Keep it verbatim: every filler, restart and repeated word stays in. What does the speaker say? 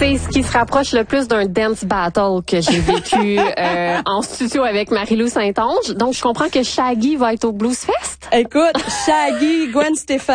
C'est ce qui se rapproche le plus d'un dance battle que j'ai vécu euh, en studio avec Marie-Lou Saint-Onge. Donc, je comprends que Shaggy va être au Blues Fest. Écoute, Shaggy, Gwen Stefani.